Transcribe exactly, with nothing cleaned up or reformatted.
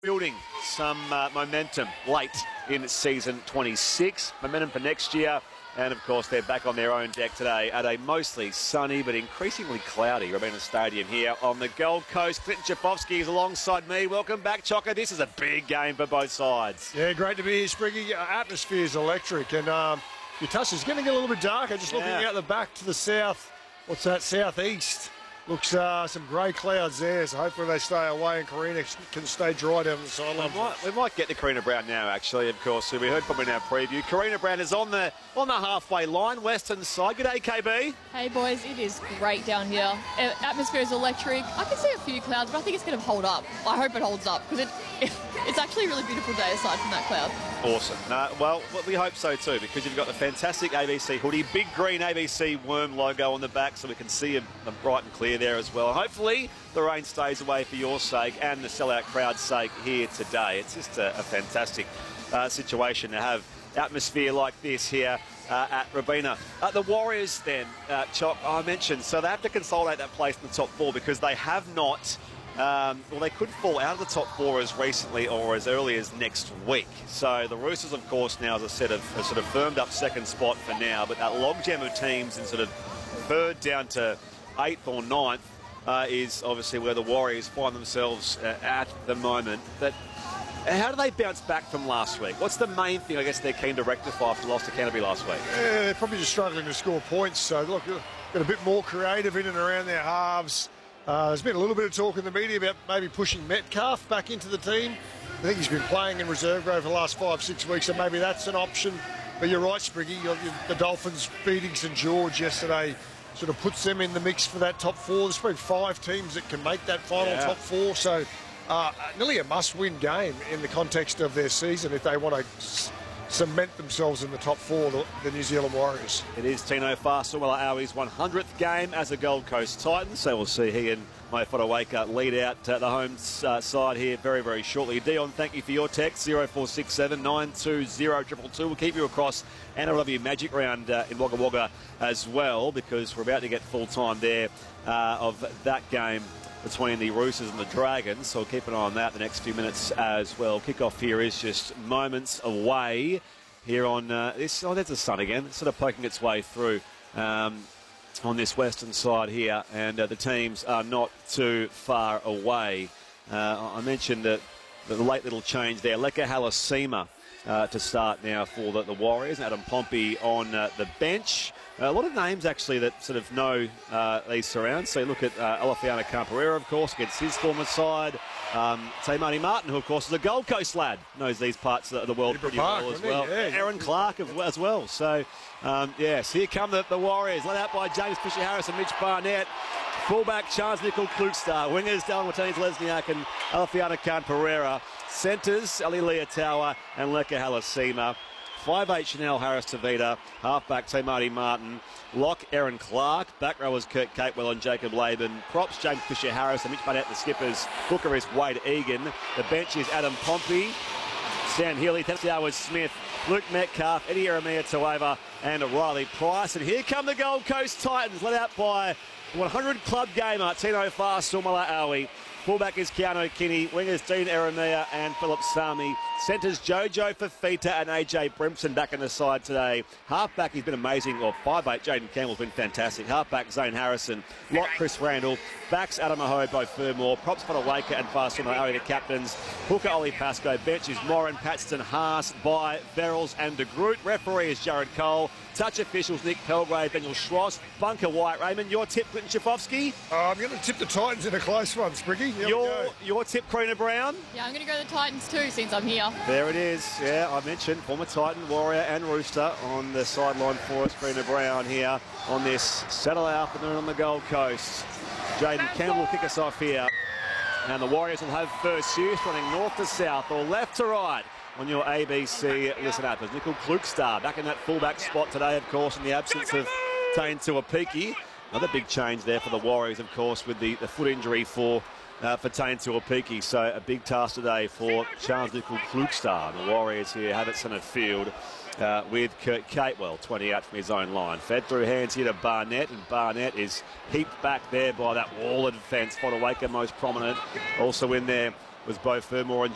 Building some uh, momentum late in season twenty-six. Momentum for next year. And, of course, they're back on their own deck today at a mostly sunny but increasingly cloudy Robina Stadium here on the Gold Coast. Clinton Schifofsky is alongside me. Welcome back, Chocker. This is a big game for both sides. Yeah, great to be here, Spriggy. Atmosphere is electric. And um, your touch is getting a little bit darker. Just looking yeah. out the back to the south. What's that? Southeast. Looks uh, some grey clouds there, so hopefully they stay away and Carina can stay dry down the sideline. We might, we might get to Carina Brown now, actually, of course, who we heard from in our preview. Carina Brown is on the on the halfway line, western side. G'day, K B. Hey, boys, it is great down here. Atmosphere is electric. I can see a few clouds, but I think it's going to hold up. I hope it holds up, because it, it, it's actually a really beautiful day aside from that cloud. Awesome. Uh, well, we hope so too, because you've got the fantastic A B C hoodie, big green A B C worm logo on the back, so we can see them bright and clear there as well. Hopefully the rain stays away for your sake and the sellout crowd's sake here today. It's just a, a fantastic uh, situation to have atmosphere like this here uh, at Robina. Uh, the Warriors then, uh, Choc, I mentioned, so they have to consolidate that place in the top four because they have not... Um, well, they could fall out of the top four as recently or as early as next week. So the Roosters, of course, now, as I said, have, have sort of firmed up second spot for now. But that logjam of teams in sort of third down to eighth or ninth uh, is obviously where the Warriors find themselves uh, at the moment. But how do they bounce back from last week? What's the main thing, I guess, they're keen to rectify after the loss to Canterbury last week? Yeah, they're probably just struggling to score points. So, look, got a bit more creative in and around their halves. Uh, there's been a little bit of talk in the media about maybe pushing Metcalf back into the team. I think he's been playing in reserve grade for the last five, six weeks, so maybe that's an option. But you're right, Spriggy. You're, you're, the Dolphins beating St George yesterday sort of puts them in the mix for that top four. There's probably five teams that can make that final yeah. top four. So uh, nearly a must-win game in the context of their season if they want to s- cement themselves in the top four, the, the New Zealand Warriors. It is Tino Fa'asuamaleaui's one hundredth game as a Gold Coast Titan, so we'll see he and Mo Fotuaika lead out uh, the home uh, side here very, very shortly. Dion, thank you for your text, zero four six seven, nine two zero, two two two. We'll keep you across N R W Magic Round uh, in Wagga Wagga as well, because we're about to get full time there uh, of that game between the Roosters and the Dragons, so we'll keep an eye on that the next few minutes as well. Kickoff here is just moments away here on uh, this. Oh, there's the sun again. It's sort of poking its way through um, on this western side here, and uh, the teams are not too far away. Uh, I mentioned that the late little change there. Leka Halasima uh, to start now for the, the Warriors. Adam Pompey on uh, the bench. Uh, a lot of names, actually, that sort of know uh, these surrounds. So you look at uh, Alofiana Camperera, of course, against his former side. Um, Te Marty Martin, who, of course, is a Gold Coast lad, knows these parts of the world pretty Park, well as well. Yeah. Aaron Clark as well. So, um, yes, here come the, the Warriors, led out by James Fisher-Harris and Mitch Barnett. Fullback, Charles Nickel Klukstad. Wingers, Dallin Martinez-Lesniak and Alofiana Camperera. Centres, Ali Leotawa and Leka Halasima. five eight Chanel Harris-Tavita, halfback Te Marty Martin, lock Aaron Clark, back rowers Kurt Capewell and Jacob Laban, props James Fisher-Harris and Mitch Barnett, the skippers, hooker is Wade Egan, the bench is Adam Pompey, Stan Healy, Howard Smith, Luke Metcalf, Eddie Eremia Tueva and Riley Price. And here come the Gold Coast Titans, led out by one hundred club gamer Tino Fa'asuamaleaui. Fullback is Keanu Kinney, wingers Dean Eremia and Philip Sami. Centres Jojo Fafita and A J Brimson back in the side today. Halfback, he's been amazing, or five eight Jaden Campbell's been fantastic. Halfback Zane Harrison, lock Chris Randall, backs Adam Aho, Bo Fermor, props Fotuaika and Fa'asuamaleaui, the captains. Hooker Ollie Pascoe, bench is Moran, Paxton, Haas, By, Verrills and De Groot. Referee is Jared Cole. Touch officials Nick Pelgrave, Daniel Schross, Bunker White. Raymond, your tip, Clinton Schifofsky? Uh, I'm going to tip the Titans in a close one, Spriggy. Here Your, your tip, Carina Brown? Yeah, I'm going to go the Titans too, since I'm here. There it is. Yeah, I mentioned former Titan, Warrior and Rooster on the sideline for us. Carina Brown here on this Saturday afternoon on the Gold Coast. Jaden Campbell will kick us off here. And the Warriors will have first use, running north to south or left to right on your A B C listen up. There's Nickel Klukstad back in that fullback spot today, of course, in the absence of Tane Tuapiki. Another big change there for the Warriors, of course, with the, the foot injury for uh, for Tane Tuapiki. So a big task today for Charles Nickel Klukstad. The Warriors here have it centre field uh, with Kurt Capewell, twenty out from his own line. Fed through hands here to Barnett, and Barnett is heaped back there by that wall of defence. Fotuaika most prominent. Also in there was Bo Fermor and